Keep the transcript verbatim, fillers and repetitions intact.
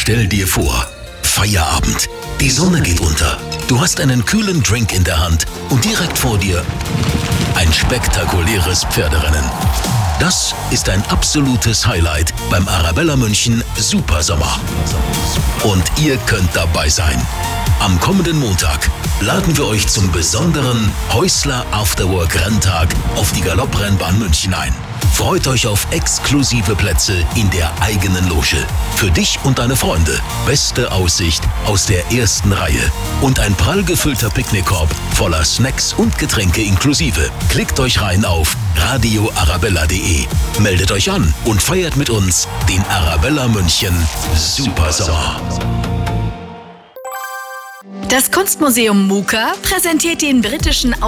Stell dir vor, Feierabend. Die Sonne geht unter. Du hast einen kühlen Drink in der Hand und direkt vor dir ein spektakuläres Pferderennen. Das ist ein absolutes Highlight beim Arabella München Supersommer. Und ihr könnt dabei sein. Am kommenden Montag laden wir euch zum besonderen Häusler Afterwork Renntag auf die Galopprennbahn München ein. Freut euch auf exklusive Plätze in der eigenen Loge. Für dich und deine Freunde beste Aussicht aus der ersten Reihe und ein prall gefüllter Picknickkorb voller Snacks und Getränke inklusive. Klickt euch rein auf radio arabella punkt de, meldet euch an und feiert mit uns den Arabella München Supersommer. Das Kunstmuseum MUCA präsentiert den britischen